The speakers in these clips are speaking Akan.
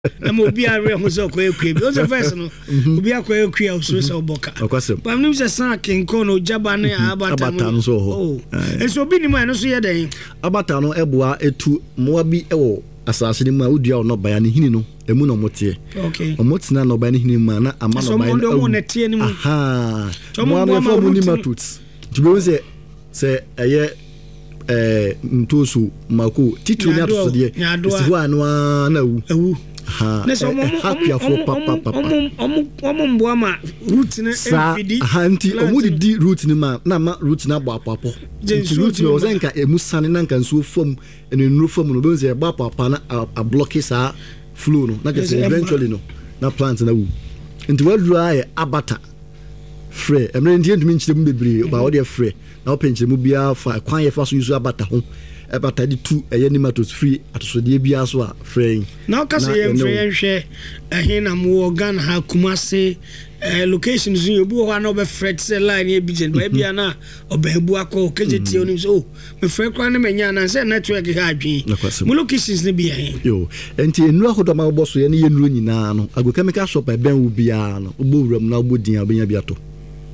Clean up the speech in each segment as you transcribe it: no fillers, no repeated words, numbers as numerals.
I'm obi are who so quick. Those are first no. Obi are quick so boka. But I'm just saying kono jabane abata so. Oh. And so be ni man so ye den. Abata no eboa etu mo bi ewo asase ni mu udua no baya ne hini no emu no motie. Okay. Omotina no baya ne hini mu na ama no baya. So mo na tie ni mu. Aha. Mo na fo mu ni matuts. Tibe se eye ntosu mako titu ni atoso de. Isi ho anu na wu. Ha. Na so mo mbo ma root ni MVD. Ha nti omu di root ni ma na ma root na bo apapo. Root ni ozenka emusane na nka nso fam enuru fam no be ze ba papa na a block sa flow no na just eventually no na plant na wu. Nti wadru aye abata free emre ndi ndumi nchire mu bebre ba wo de free na openchire mu bia fa kwan ye fa so use abata ho ebata di tu eye nematodes free atosode bia so a free na ka se ye free hwe ehina mu organ ha Kumase locations you obi ho na obe fret se line e bigen ba bia na obebu akọ kejeti oni so me free kwa na menya na se network ha adwen mu locations ne bia yo enti enu ahodo ma obo so ye ne ye nuru nyina no agrochemical shop e ben wo bia no obo wuram na obo din abenya bia to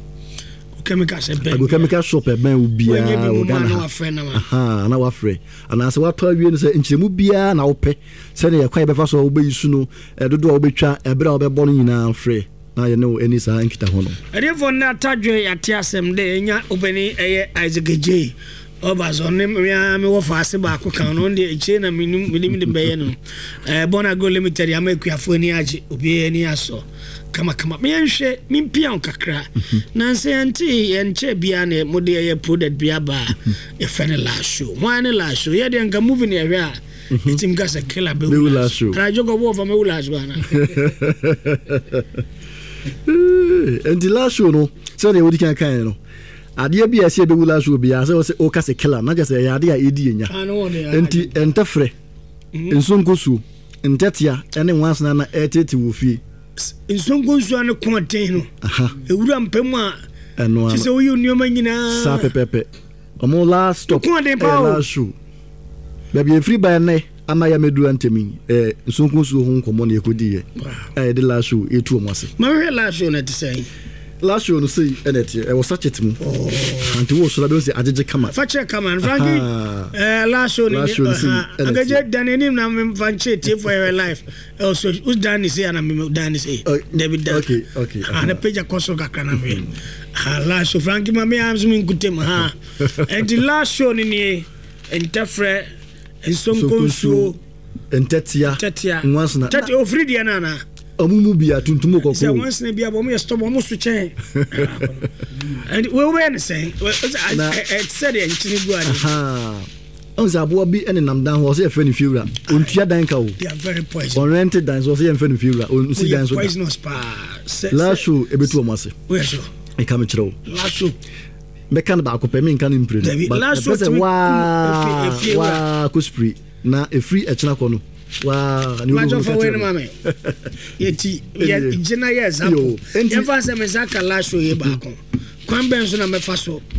chemical shop e ben wo bia aha na wa free ana se wa to awie no se nchiremu bia na wo pe se ne ye kwa be fa so wo be yisu no dodo wo betwa ebra wo be bo no nyina free na ye no eni sa nkita ho no edefo na tadwe yate asem de enya obeni eye Isaac J obazo ne me wo fa ase ba ko kan no de eche na minim de beye no bona go limited ya makuafo ni age obi eni aso kama me nhwe mimpia onkakra na nse anti enche bia na mode ye product bia ba e fene la show mo ne la show ye de nka movie ne hwe a itim ga se killer be la show na jogo wo fa me la show na and the last show no so they would kan no ade bia se be la show bia se o ka se killer na just ya ade a edi nya enti entafre nsonkosu ntetia ene wansana na eteti wo fie nsonkonsu ane konten no ewura mpemu a eno a se wo yunioma nyina sa pepepe omo last stop last show baby free by na ama ya medu antemi nsonkonsu ho nkomo na ekodi ye the last show etu omo ase ma we last show na te say last show no say eneti e was sachet mu anti wo so la be say ajeje kama fache kama franki last show ni agaje danenim na me fanche tie for your life also us dan say na me dan say David Dan okay ana page koso kakra na me last show franki ma me am min kutem and the last show ni entafre ensonkonsu entetia once na tati ofridi na amumu bia tuntumo kokko say once na bia bo mo stop mo so chen and we were saying I said it chini go aha on za bo bi ene nam dan ho say friend fiura ontua dan ka o they are very poisonous on rented dan so say friend fiura on si dan so poisonous pa la show ebetu o mase we show e kam chiro la show me kan ba ko pe me kan impre but wa ko spray na e free e china ko no wa ni wo for we mama yeti ya jina ya example ya fa se me saka la show ye ba ko kwan ben so na me fa so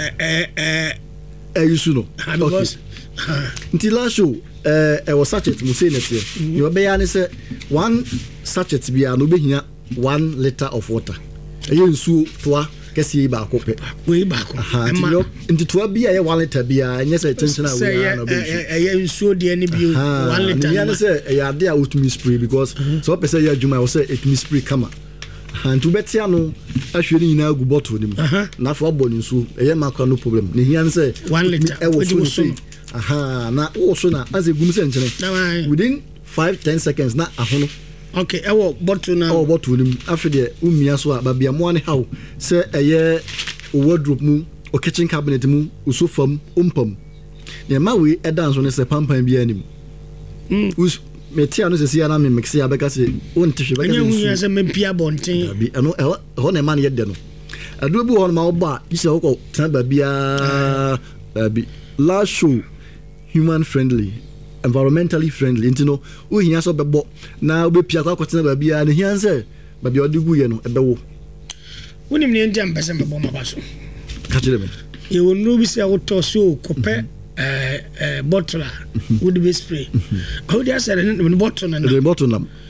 you know because until la show was sachet mu say net you be ya ni say one sachet bia no be hia 1 liter of water nsu toa kesi ba ko pe we ba ko nti toa bia ye 1 liter bia nya say tension we na be nsu de ni bi 1 liter ya say ya de ultimate spray because so person ya juma say it me spray kama and to betia no ahwe ni na gu bottle ni mu na fo abo ni nsu eye makwa no problem ni hia say 1 liter na wo so na as egum se nchene within 5-10 seconds na ahono okay ewo bottle na bottle ni afide umia so a babia mo ne hawo se eye wardrobe mu o kitchen cabinet mu o sofa mu umpam ne ma we e dance no se pampan bia ni mu metia no se sia na me mix ya beka se won tihwe beka se nya se mempia bonten bi eno ho na ma ne yede no adu bi ho na ma oba ise ho ko tan babia bi last show human friendly environmentally friendly intino o hia so bebo na obepia kwa kwatena babia ne hia se babia odigu ye no ebewo wonim ne ndia mpese mebo mabaso ka kire me e wonu bi se woto so kope bottle would be spray. How do I say the bottle? The bottle.